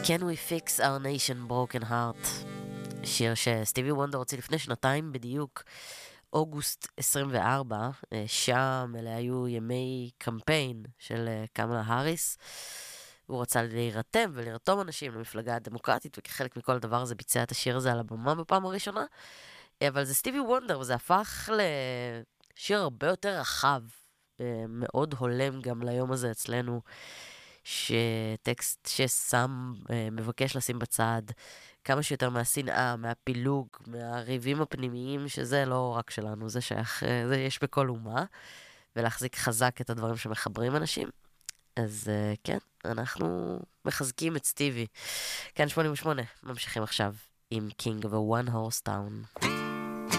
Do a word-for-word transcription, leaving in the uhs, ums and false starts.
Can we fix our nation broken heart? שיר שסטיבי וונדר הוציא לפני שנתיים בדיוק, אוגוסט עשרים וארבע, שם אלה היו ימי קמפיין של קמלה האריס. הוא רצה להירתם ולרתום אנשים למפלגה הדמוקרטית, וכחלק מכל הדבר הזה ביצע את השיר הזה על הבמה בפעם הראשונה. אבל זה סטיבי וונדר, וזה הפך לשיר הרבה יותר רחב, מאוד הולם גם ליום הזה אצלנו, שטקסט ששם, מבקש לשים בצד כמה שיותר מהשנאה, מהפילוג, מהריבים הפנימיים, שזה לא רק שלנו, זה שייך, זה יש בכל אומה, ולהחזיק חזק את הדברים שמחברים אנשים. אז כן, אנחנו מחזקים את סטיבי. כאן שמונים ושמונה, ממשיכים עכשיו עם King of a One Horse Town.